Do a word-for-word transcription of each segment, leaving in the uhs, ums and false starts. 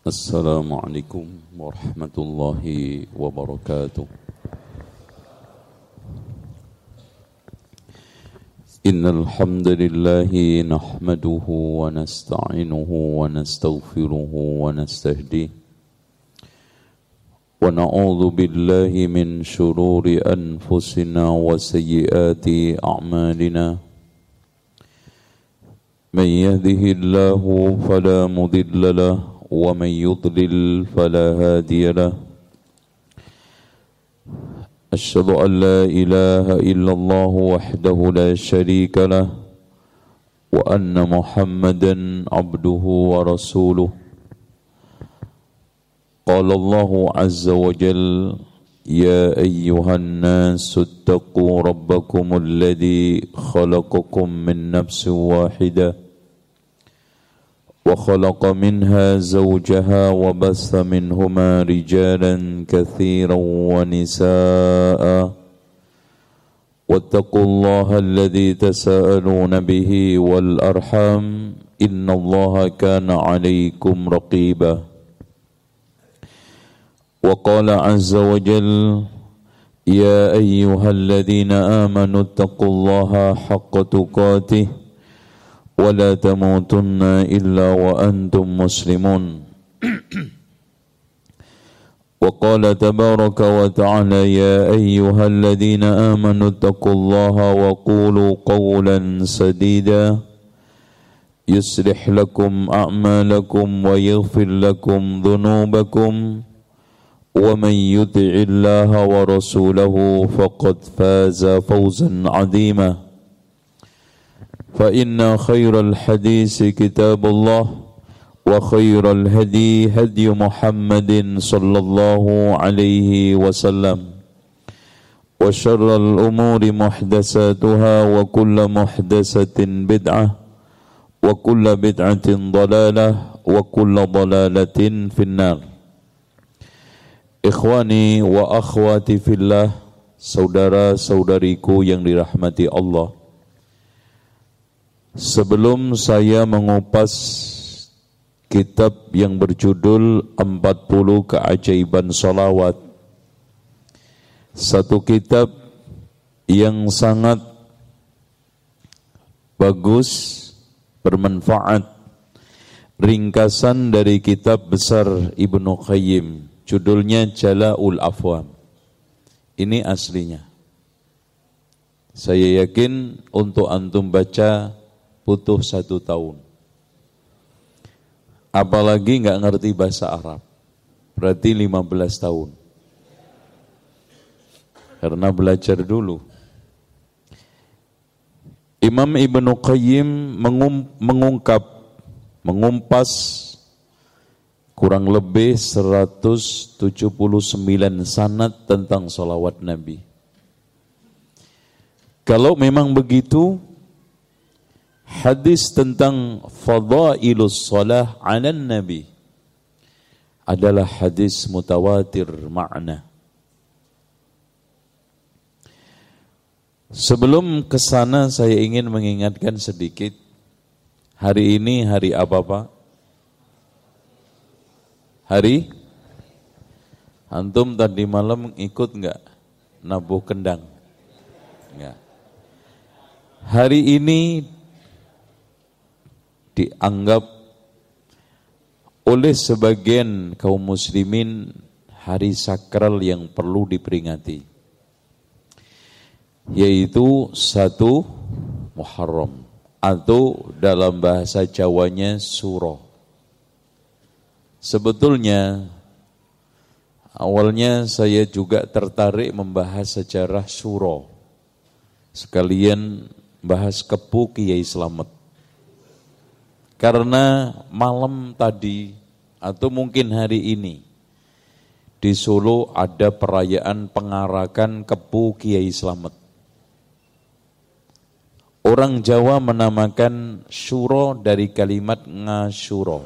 Assalamualaikum warahmatullahi wabarakatuh. Innal hamdalillahi nahmaduhu wa nasta'inuhu wa nastaghfiruhu wa nastahdihi wa na'udzu billahi min shururi anfusina wa sayyiati a'malina. Man yahdihillahu fala mudilla lahu ومن يضلل فلا هادي له أشهد أن لا إله إلا الله وحده لا شريك له وأن محمدا عبده ورسوله قال الله عز وجل يا أيها الناس اتقوا ربكم الذي خلقكم من نفس واحدة وخلق منها زوجها وبث منهما رجالا كثيرا ونساء واتقوا الله الذي تساءلون به والأرحام إن الله كان عليكم رقيبا وقال عز وجل يا أيها الذين آمنوا اتقوا الله حق تقاته ولا تموتن إلا وأنتم مسلمون وقال تبارك وتعالى يا أيها الذين آمنوا اتقوا الله وقولوا قولا سديدا يصلح لكم أعمالكم ويغفر لكم ذنوبكم ومن يطع الله ورسوله فقد فاز فوزا عظيما فإن خير الحديث كتاب الله وخير الهدي هدي محمد صلى الله عليه وسلم وشر الأمور محدثاتها وكل محدثة بدعة وكل بدعة ضلالة وكل ضلالة في النار. Ikhwani wa akhwati fillah, saudara-saudariku yang dirahmati Allah. Sebelum saya mengupas kitab yang berjudul empat puluh Keajaiban Sholawat, satu kitab yang sangat bagus, bermanfaat, ringkasan dari kitab besar Ibnu Qayyim, judulnya Jala'ul Afwam. Ini aslinya. Saya yakin untuk antum baca butuh satu tahun. Apalagi nggak ngerti bahasa Arab, berarti lima belas tahun. Karena belajar dulu. Imam Ibnu Qayyim mengum, mengungkap, mengumpas kurang lebih seratus tujuh puluh sembilan sanad tentang sholawat Nabi. Kalau memang begitu, hadis tentang fadailus shalah 'alan nabi adalah hadis mutawatir makna. Sebelum ke sana saya ingin mengingatkan sedikit. Hari ini hari apa, Pak? Hari antum tadi malam ikut enggak nabuh kendang? Enggak. Hari ini dianggap oleh sebagian kaum muslimin hari sakral yang perlu diperingati, yaitu satu Muharram atau dalam bahasa Jawanya Suro. Sebetulnya awalnya saya juga tertarik membahas sejarah Suro, sekalian bahas kepu Kiai Slamet. Karena malam tadi atau mungkin hari ini di Solo ada perayaan pengarakan kepu Kiai Slamet. Orang Jawa menamakan syuro dari kalimat ngasyuro.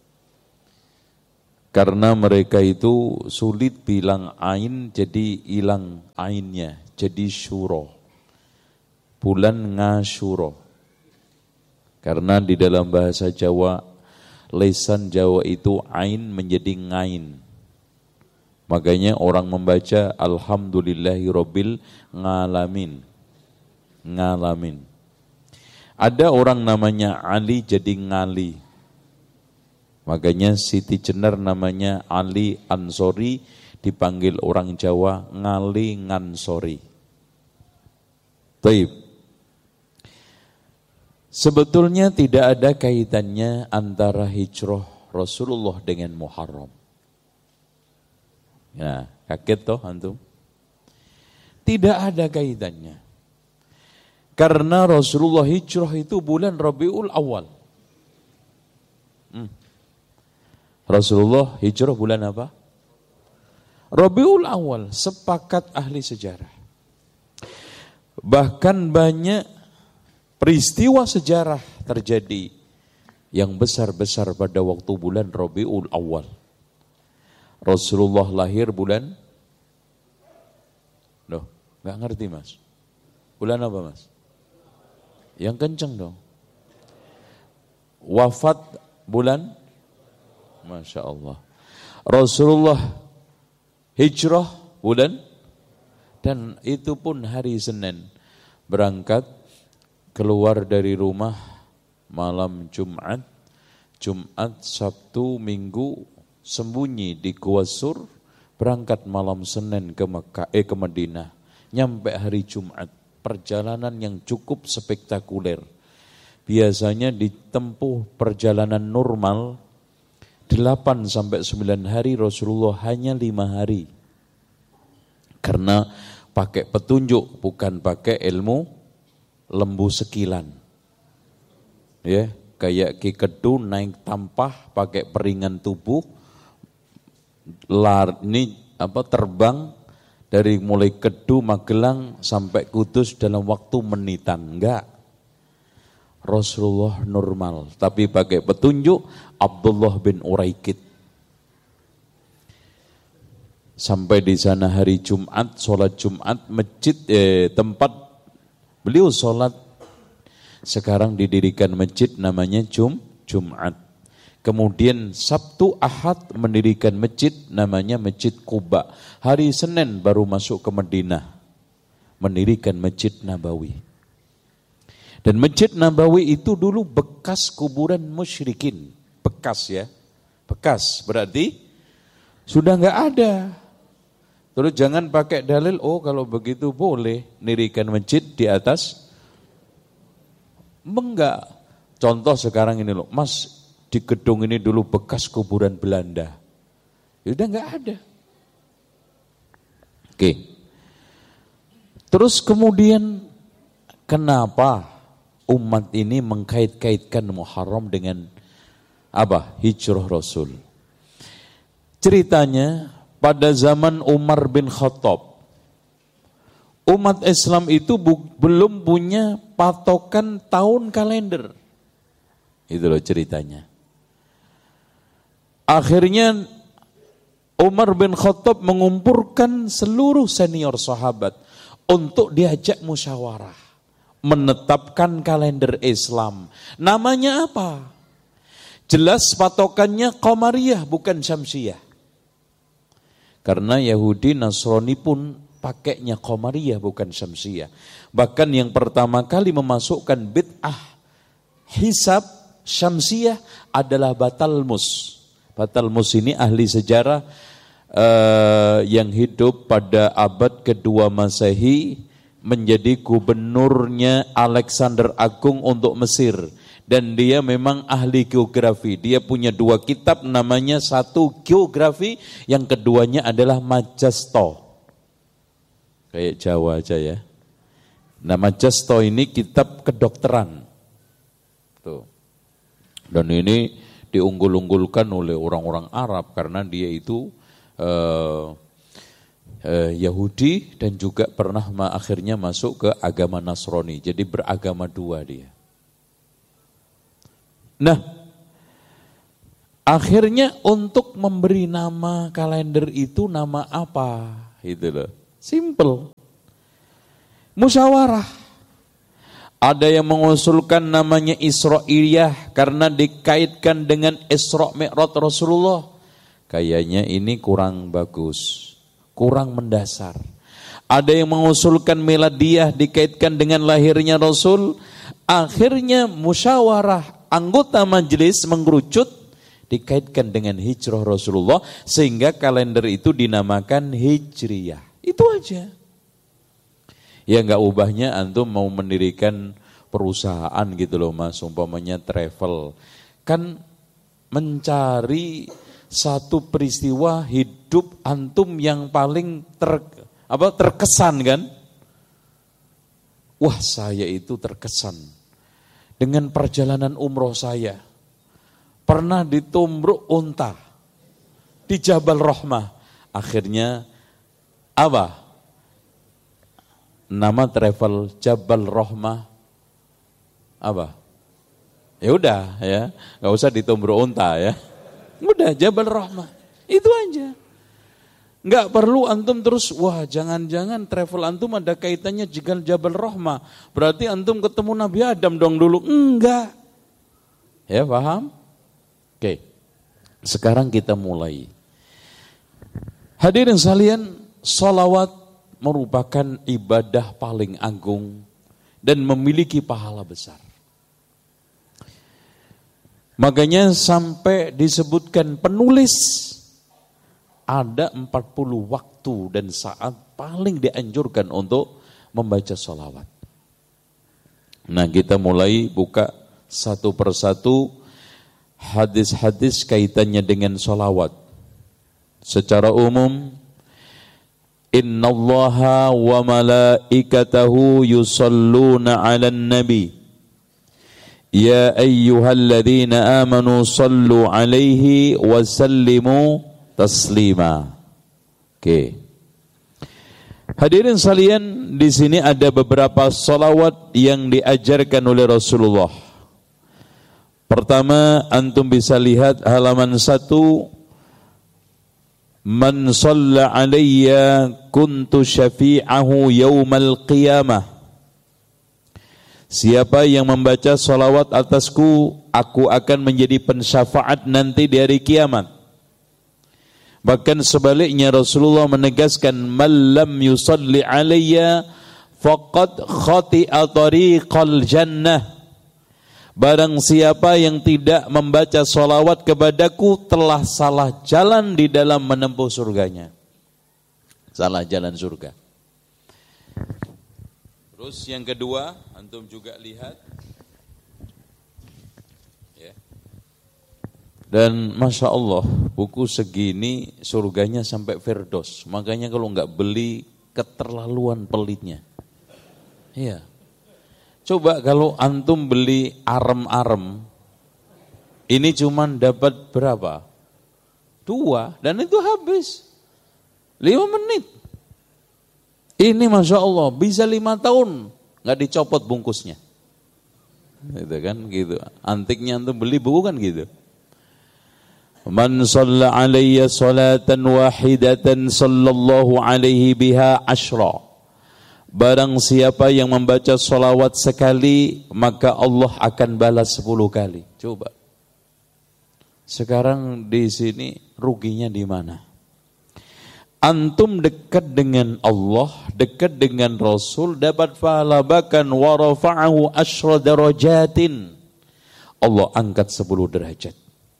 Karena mereka itu sulit bilang ain, jadi hilang ainnya, jadi syuro. Bulan ngasyuro. Karena di dalam bahasa Jawa Lisan Jawa itu ain menjadi ngain. Makanya orang membaca alhamdulillahirabbil ngalamin. Ngalamin. Ada orang namanya Ali jadi ngali. Makanya Siti Jenar namanya Ali Ansori, dipanggil orang Jawa Ngali Ngansori. Taib. Sebetulnya tidak ada kaitannya antara hijrah Rasulullah dengan Muharram. Ya, kaget toh antum? Tidak ada kaitannya. Karena Rasulullah hijrah itu bulan Rabiul Awal. Hmm. Rasulullah hijrah bulan apa? Rabiul Awal, sepakat ahli sejarah. Bahkan banyak peristiwa sejarah terjadi yang besar-besar pada waktu bulan Rabiul Awal. Rasulullah lahir bulan, loh, nggak ngerti mas. Bulan apa mas? Yang kenceng dong. Wafat bulan, Masya Allah. Rasulullah hijrah bulan, dan itu pun hari Senin. Berangkat keluar dari rumah malam Jumat, Jumat, Sabtu, Minggu, sembunyi di Gua Sur, berangkat malam Senin ke Mekah, eh ke Madinah, nyampe hari Jumat. Perjalanan yang cukup spektakuler. Biasanya ditempuh perjalanan normal delapan sampai sembilan hari, Rasulullah hanya lima hari. Karena pakai petunjuk, bukan pakai ilmu lembu sekilan. Ya, kayak Ki Kedu naik tampah pakai peringan tubuh, lar ini apa terbang dari mulai Kedu Magelang sampai Kudus dalam waktu menitan. Enggak. Rasulullah normal, tapi pakai petunjuk Abdullah bin Uraikid. Sampai di sana hari Jumat, sholat Jumat, masjid eh, tempat beliau sholat. Sekarang didirikan masjid namanya Jum, Jumat. Kemudian Sabtu Ahad mendirikan masjid namanya Masjid Quba. Hari Senin baru masuk ke Madinah, mendirikan Masjid Nabawi. Dan Masjid Nabawi itu dulu bekas kuburan musyrikin. Bekas ya, bekas berarti sudah enggak ada. Terus jangan pakai dalil, oh kalau begitu boleh dirikan masjid di atas. Enggak. Contoh sekarang ini loh, Mas, di gedung ini dulu bekas kuburan Belanda. Ya udah enggak ada. Oke. Terus kemudian kenapa umat ini mengkait-kaitkan Muharram dengan apa? Hijrah Rasul. Ceritanya pada zaman Umar bin Khattab, umat Islam itu bu- belum punya patokan tahun kalender. Itu loh ceritanya. Akhirnya Umar bin Khattab mengumpulkan seluruh senior sahabat untuk diajak musyawarah, menetapkan kalender Islam. Namanya apa? Jelas patokannya Qamariyah bukan Syamsiyah. Karena Yahudi Nasrani pun pakainya Qamariyah bukan Syamsiyah. Bahkan yang pertama kali memasukkan bid'ah hisab Syamsiyah adalah Batalmus. Batalmus ini ahli sejarah uh, yang hidup pada abad kedua Masehi, menjadi gubernurnya Alexander Agung untuk Mesir. Dan dia memang ahli geografi. Dia punya dua kitab, namanya satu geografi, yang keduanya adalah Majasto. Kayak Jawa aja ya. Nah Majasto ini kitab kedokteran. Tuh. Dan ini diunggul-unggulkan oleh orang-orang Arab karena dia itu uh, uh, Yahudi dan juga pernah ma- akhirnya masuk ke agama Nasrani. Jadi beragama dua dia. Nah, akhirnya untuk memberi nama kalender itu nama apa? Itu loh. Simple. Musyawarah. Ada yang mengusulkan namanya Isra'iliyah karena dikaitkan dengan Isra' Mi'raj Rasulullah. Kayaknya ini kurang bagus, kurang mendasar. Ada yang mengusulkan Miladiyah dikaitkan dengan lahirnya Rasul. Akhirnya musyawarah anggota majelis mengerucut dikaitkan dengan hijrah Rasulullah sehingga kalender itu dinamakan Hijriyah. Itu aja. Ya enggak ubahnya antum mau mendirikan perusahaan gitu loh Mas, umpamanya travel. Kan mencari satu peristiwa hidup antum yang paling ter, apa, terkesan kan? Wah, saya itu terkesan dengan perjalanan umroh saya. Pernah ditumbruk unta di Jabal Rahmah. Akhirnya apa? Nama travel Jabal Rahmah apa? Ya udah ya, nggak usah ditumbruk unta ya. Udah Jabal Rahmah. Itu aja. Nggak perlu antum terus, wah jangan-jangan travel antum ada kaitannya dengan Jabal Rahmah. Berarti antum ketemu Nabi Adam dong dulu. Enggak. Ya paham? Oke. Sekarang kita mulai. Hadirin sekalian, salawat merupakan ibadah paling agung dan memiliki pahala besar. Makanya sampai disebutkan penulis ada empat puluh waktu dan saat paling dianjurkan untuk membaca salawat. Nah, kita mulai buka satu persatu hadis-hadis kaitannya dengan salawat. Secara umum, innallaha wa malaikatahu yusalluna 'alan nabi ya ayyuhalladzina amanu sallu 'alaihi wa sallimu taslima. Oke. Hadirin sekalian, di sini ada beberapa salawat yang diajarkan oleh Rasulullah. Pertama, antum bisa lihat halaman satu. Man shalla alayya kuntu syafi'ahu yaumal qiyamah. Siapa yang membaca salawat atasku, aku akan menjadi pensyafaat nanti di hari kiamat. Bahkan sebaliknya Rasulullah menegaskan, man lam yusalli alayya faqad khati'a tariqal jannah. Barang siapa yang tidak membaca salawat kepadaku telah salah jalan di dalam menempuh surganya. Salah jalan surga. Terus yang kedua, antum juga lihat. Ya. Dan Masya Allah, buku segini surganya sampai Firdaus. Makanya kalau nggak beli, keterlaluan pelitnya. Iya. Coba kalau antum beli arem-arem, ini cuman dapat berapa? Dua, dan itu habis. Lima menit. Ini Masya Allah, bisa lima tahun, nggak dicopot bungkusnya. Gitu kan, gitu. Antiknya antum beli buku kan gitu. Man shalla alayya salatan wahidatan sallallahu alaihi biha ashra. Barang siapa yang membaca salawat sekali, maka Allah akan balas sepuluh kali. Coba. Sekarang di sini ruginya di mana? Antum dekat dengan Allah, dekat dengan Rasul, dapat pahala bahkan wa rafa'ahu asyra darajatin. Allah angkat sepuluh derajat.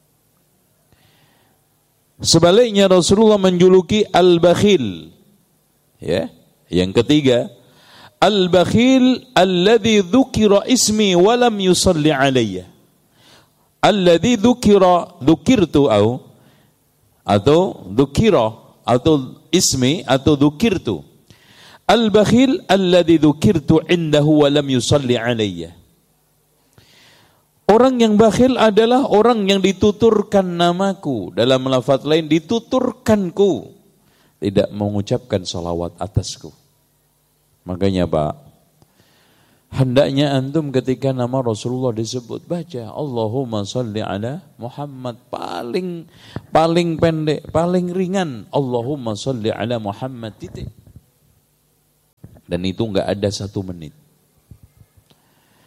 Sebaliknya Rasulullah menjuluki al-bakhil. Ya, yang ketiga, al-bakhil alladhi dzukira ismi wa lam yusalli alayya. Alladhi dzukira dzukirtu au atau dzukira atau ismi atau dzukirtu. Al-bakhil alladhi dzukirtu indahu wa lam yusalli alayya. Orang yang bakhil adalah orang yang dituturkan namaku, dalam lafaz lain dituturkanku, tidak mengucapkan salawat atasku. Makanya Pak, hendaknya antum ketika nama Rasulullah disebut, baca Allahumma salli ala Muhammad. Paling paling pendek, paling ringan, Allahumma salli ala Muhammad, titik. Dan itu enggak ada satu menit.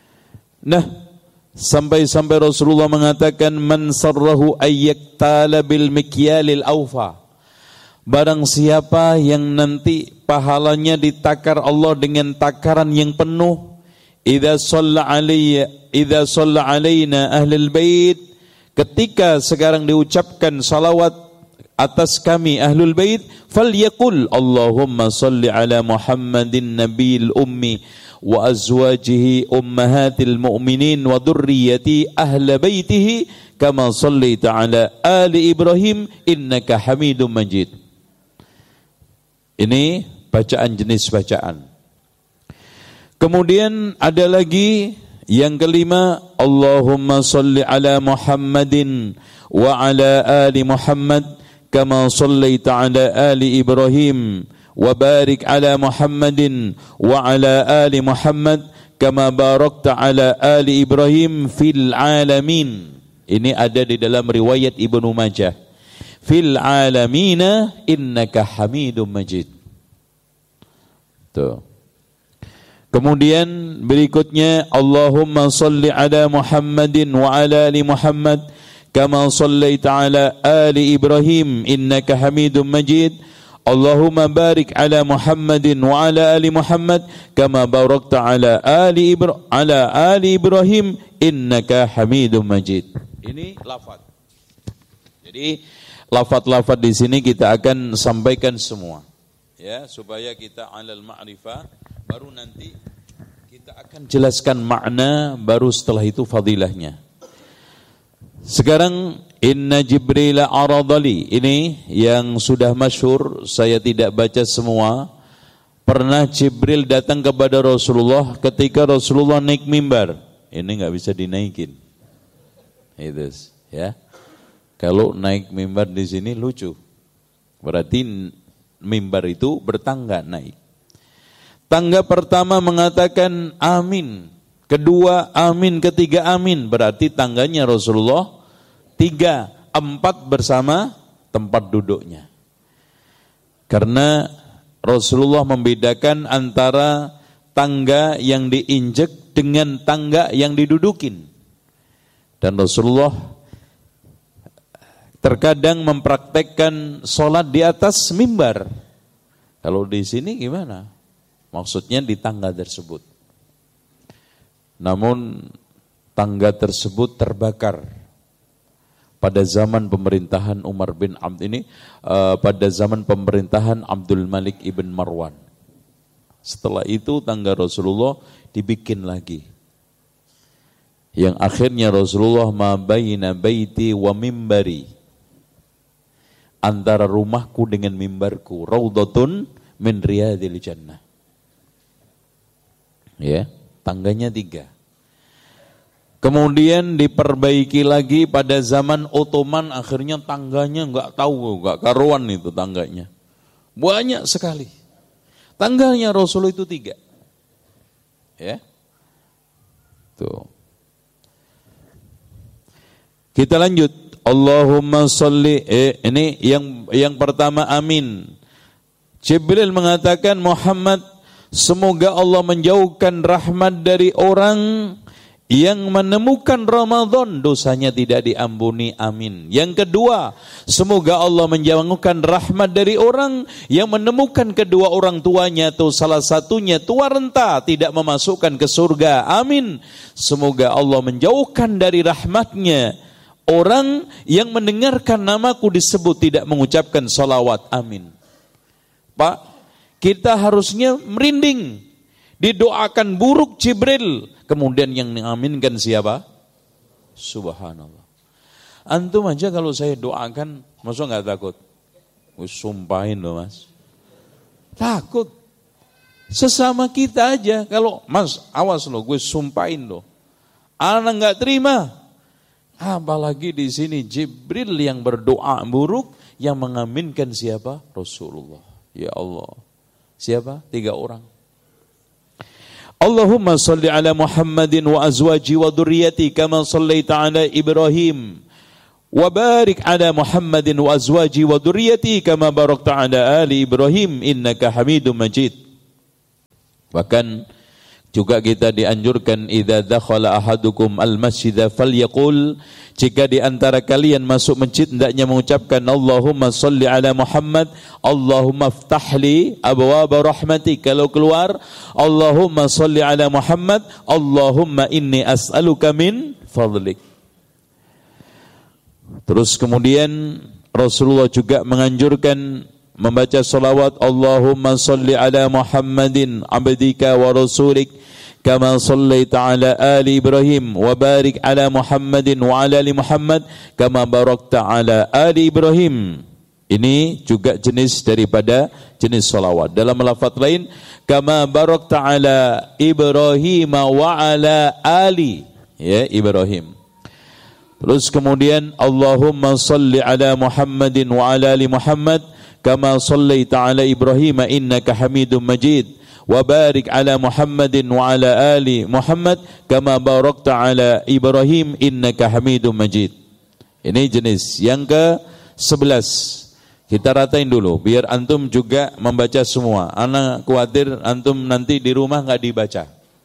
Nah, sampai-sampai Rasulullah mengatakan man sarrahu ayyaktala bil mikyalil awfa. Barang siapa yang nanti pahalanya ditakar Allah dengan takaran yang penuh, idza shalla alayya idza shalla alaina ahlul bait, ketika sekarang diucapkan salawat atas kami ahlul bait, falyaqul Allahumma shalli ala Muhammadin nabiyil ummi wa azwajihi ummahatil mu'minin wa dhurriyyati ahli baitihi kama shallaita ala ali Ibrahim innaka Hamidum Majid. Ini bacaan jenis bacaan. Kemudian ada lagi yang kelima, Allahumma shalli ala Muhammadin wa ala ali Muhammad kama shallaita ala ali Ibrahim wa barik ala Muhammadin wa ala ali Muhammad kama barakta ala ali Ibrahim fil alamin. Ini ada di dalam riwayat Ibnu Majah. Fil alamina innaka Hamidum Majid. Tuh. Kemudian berikutnya Allahumma salli ala Muhammadin wa ala ali Muhammad kama sallaita ala ali Ibrahim innaka Hamidum Majid. Allahumma barik ala Muhammadin wa ala ali Muhammad kama barakta ala ali Ibra ala ali Ibrahim innaka Hamidum Majid. Ini lafaz. Jadi lafaz-lafaz di sini kita akan sampaikan semua, ya, supaya kita alal ma'rifah, baru nanti kita akan jelaskan makna, baru setelah itu fadilahnya. Sekarang inna Jibril aradali, ini yang sudah masyhur, saya tidak baca semua. Pernah Jibril datang kepada Rasulullah ketika Rasulullah naik mimbar. Ini enggak bisa dinaikin. Itu, ya. Kalau naik mimbar di sini lucu. Berarti mimbar itu bertangga naik. Tangga pertama mengatakan amin, kedua amin, ketiga amin. Berarti tangganya Rasulullah tiga, empat bersama tempat duduknya. Karena Rasulullah membedakan antara tangga yang diinjek dengan tangga yang didudukin. Dan Rasulullah terkadang mempraktekkan sholat di atas mimbar. Kalau di sini gimana? Maksudnya di tangga tersebut. Namun tangga tersebut terbakar pada zaman pemerintahan Umar bin Abd ini, uh, pada zaman pemerintahan Abdul Malik ibn Marwan. Setelah itu tangga Rasulullah dibikin lagi. Yang akhirnya Rasulullah ma baina baiti wa mimbari, antara rumahku dengan mimbarku, raudhatun min riyadil jannah. Ya, tangganya tiga. Kemudian diperbaiki lagi pada zaman Ottoman, akhirnya tangganya enggak tahu, enggak karuan itu tangganya. Banyak sekali. Tangganya Rasul itu tiga. Ya. Tuh. Kita lanjut. Allahumma sholli, eh, ini yang yang pertama amin. Jibril mengatakan Muhammad, semoga Allah menjauhkan rahmat dari orang yang menemukan Ramadan, dosanya tidak diampuni, amin. Yang kedua, semoga Allah menjauhkan rahmat dari orang yang menemukan kedua orang tuanya atau salah satunya tua renta, tidak memasukkan ke surga, amin. Semoga Allah menjauhkan dari rahmatnya orang yang mendengarkan namaku disebut tidak mengucapkan salawat, amin. Pak, kita harusnya merinding. Didoakan buruk Jibril, kemudian yang mengaminkan siapa? Subhanallah. Antum aja kalau saya doakan, masa nggak takut? Gue sumpahin loh mas. Takut. Sesama kita aja, kalau mas awas loh, gue sumpahin loh. Anak nggak terima. Apalagi di sini Jibril yang berdoa buruk, yang mengaminkan siapa? Rasulullah. Ya Allah. Siapa? Tiga orang. Allahumma salli ala Muhammadin wa azwaji wa dhurriyyati kama sallaita ala Ibrahim wa barik ala Muhammadin wa azwaji wa dhurriyyati kama barakta ala ali Ibrahim innaka Hamidum Majid. Bahkan Juga kita dianjurkan idza dakhala ahadukum al-masjida falyaqul, jika di antara kalian masuk masjid hendaknya mengucapkan Allahumma shalli ala Muhammad, Allahumma ftahli abwaaba rahmatik. Kalau keluar Allahumma shalli ala Muhammad, Allahumma inni as'aluka min fadlik. Terus kemudian Rasulullah juga menganjurkan membaca salawat Allahumma shalli ala Muhammadin abdika wa rasulik kama sallaita ala ali Ibrahim wa barik ala Muhammadin wa ala ali Muhammad kama barakta ala ali Ibrahim. Ini juga jenis daripada jenis salawat. Dalam lafaz lain kama barakta ala Ibrahim wa ala ali ya Ibrahim. Terus kemudian Allahumma shalli ala Muhammadin wa ala ali Muhammad kama sallaita ala Ibrahim innaka Hamidum Majid wa barik ala Muhammadin wa ala ali Muhammad kama barakta ala Ibrahim innaka Hamidum Majid. Ini jenis yang ke sebelas. Kita ratain dulu biar antum juga membaca semua. Ana khawatir antum nanti di rumah enggak dibaca.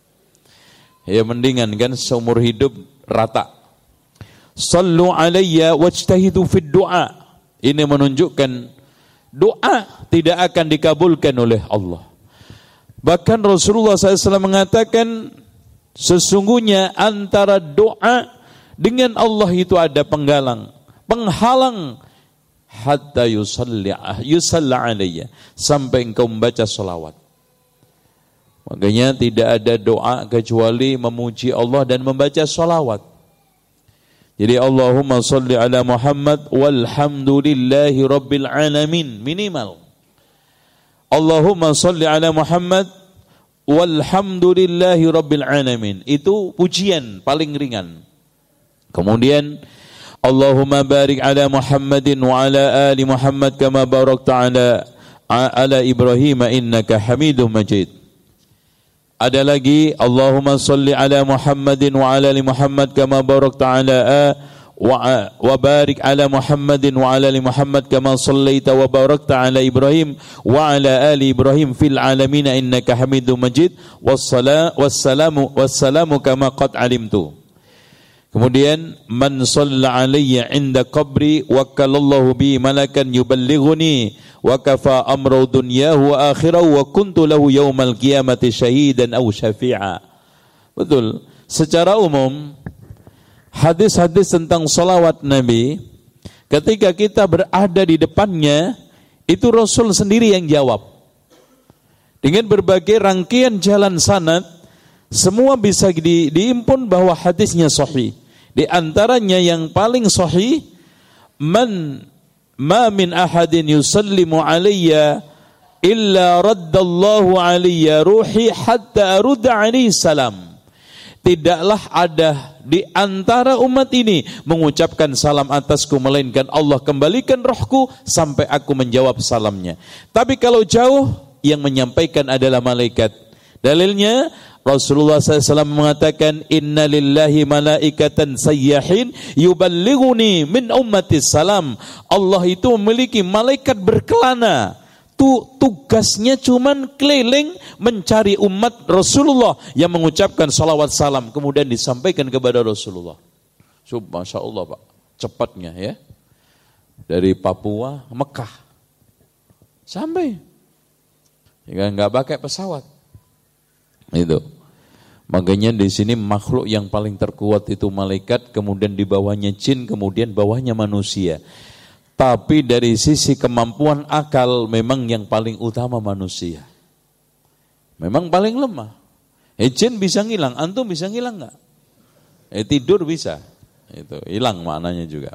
Ya mendingan kan seumur hidup rata. Sallu alayya wajtahidu fid du'a. Ini menunjukkan doa tidak akan dikabulkan oleh Allah. Bahkan Rasulullah shallallahu alaihi wasallam mengatakan sesungguhnya antara doa dengan Allah itu ada penggalang, penghalang hatta yusalli yusalla alayya, sampai engkau membaca salawat. Makanya tidak ada doa kecuali memuji Allah dan membaca salawat. Jadi Allahumma salli ala Muhammad walhamdulillahi rabbil alamin minimal. Allahumma salli ala Muhammad walhamdulillahi rabbil alamin. Itu pujian paling ringan. Kemudian Allahumma barik ala Muhammadin wa ala ali Muhammad kama barakta ala ala Ibrahim innaka Hamidum Majid. Ada lagi Allahumma salli ala Muhammadin wa ala ali Muhammad kama barakta ala wa wa barik ala Muhammadin wa ala ali Muhammad kama sallaita wa barakta ala Ibrahim wa ala ali Ibrahim fil alamin innaka Hamidum Majid wassalamu wassalamu kama qad alimtu. Kemudian man shalla alayya inda qabri wakalallahu bi malakan yuballighuni wa kafa amru dunyahu wa akhirahu wa kuntu lahu yaumal qiyamati syahidan aw syafi'a. Betul. Secara umum hadis-hadis tentang salawat Nabi ketika kita berada di depannya itu Rasul sendiri yang jawab. Dengan berbagai rangkaian jalan sanad semua bisa di, diimpun bahwa hadisnya sahih. Di antaranya yang paling sahih, man ma min ahadin yusallimu alayya illa raddallahu alayya ruhi hatta arudda alaihi salam. Tidaklah ada di antara umat ini mengucapkan salam atasku melainkan Allah kembalikan rohku sampai aku menjawab salamnya. Tapi kalau jauh yang menyampaikan adalah malaikat. Dalilnya Rasulullah shallallahu alaihi wasallam mengatakan inna lillahi malaikatan sayyahin yuballighuni min ummati salam. Allah itu memiliki malaikat berkelana. Tu, tugasnya cuman keliling mencari umat Rasulullah yang mengucapkan salawat salam kemudian disampaikan kepada Rasulullah. So, Masya Allah Pak, cepatnya ya. Dari Papua ke Mekah sampai ya, nggak pakai pesawat. Itu. Makanya di sini makhluk yang paling terkuat itu malaikat, kemudian di bawahnya jin, kemudian bawahnya manusia. Tapi dari sisi kemampuan akal memang yang paling utama manusia. Memang paling lemah. Eh, jin bisa ngilang, antum bisa ngilang enggak? Eh, tidur bisa. Itu hilang maknanya juga.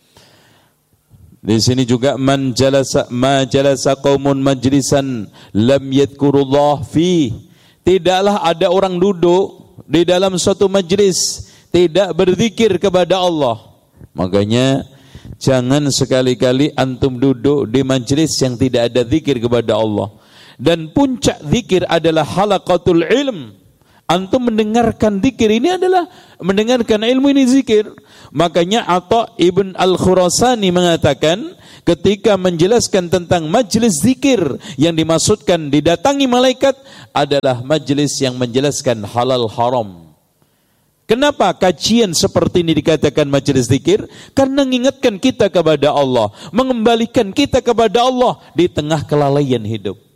Di sini juga man jalasa ma jalasa qaumun majlisan lam yadhkurullah fi. Tidaklah ada orang duduk di dalam suatu majlis tidak berzikir kepada Allah. Makanya jangan sekali-kali antum duduk di majlis yang tidak ada zikir kepada Allah. Dan puncak zikir adalah halaqatul ilm. Antum mendengarkan zikir ini adalah mendengarkan ilmu ini zikir. Makanya Atha ibn al-Khurasani mengatakan ketika menjelaskan tentang majlis zikir yang dimaksudkan didatangi malaikat adalah majlis yang menjelaskan halal haram. Kenapa kajian seperti ini dikatakan majlis zikir? Karena mengingatkan kita kepada Allah, mengembalikan kita kepada Allah di tengah kelalaian hidup.